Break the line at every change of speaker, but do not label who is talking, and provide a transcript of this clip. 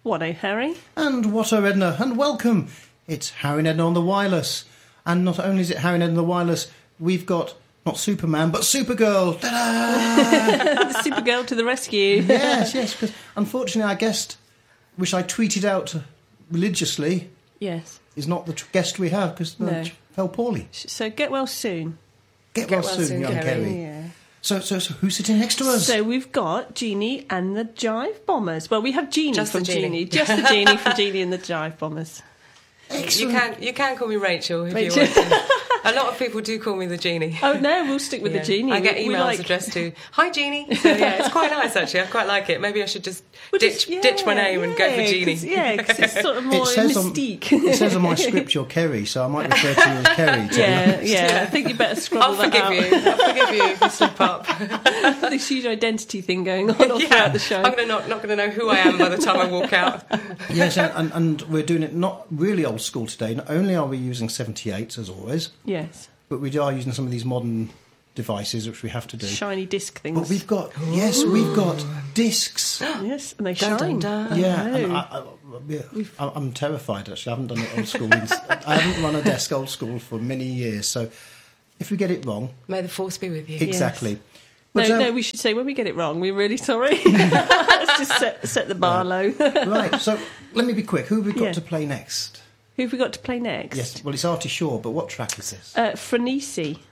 What Harry?
And what Edna, and welcome. It's Harry and Edna on the wireless. And not only is it Harry and Edna on the wireless, we've got not Superman, but Supergirl. Ta-da!
Supergirl to the rescue.
Yes, because unfortunately our guest, which I tweeted out religiously,
yes,
is not the guest we have because fell poorly.
So get well soon.
Get well soon, young Kerry.
Yeah.
So who's sitting next to us?
So we've got Jeannie and the Jive Bombers. Well, we have Jeannie
Just
from
the Jeannie.
Just the Jeannie from Jeannie and the Jive Bombers.
Excellent.
You can call me Rachel if you want to. A lot of people do call me the Genie.
Oh no, we'll stick with the Genie.
I get emails addressed to "Hi Genie." So yeah, it's quite nice actually. I quite like it. Maybe I should just ditch my name and go for Genie.
Because it's sort of more mystique.
It says on my script you're Kerry, so I might refer to you as Kerry.
Yeah. I think you better scroll that out.
I'll forgive you if you slip up.
This huge identity thing going on all throughout the show.
I'm not going to know who I am by the time I walk out.
Yes, and we're doing it not really old school today. Not only are we using 78s as always.
Yes.
But we are using some of these modern devices, which we have to do.
Shiny disc things.
But we've got discs.
Yes, and they shine.
Yeah, I'm terrified, actually. I haven't done it old school. I haven't run a desk old school for many years. So if we get it wrong...
May the force be with you.
Exactly.
Yes.
But,
no, we should say when we get it wrong, we're really sorry. Let's just set the bar low.
Right, so let me be quick. Who have we got to play next?
Who have we got to play next?
Yes, well, it's Artie Shaw, but what track is this?
Franisi.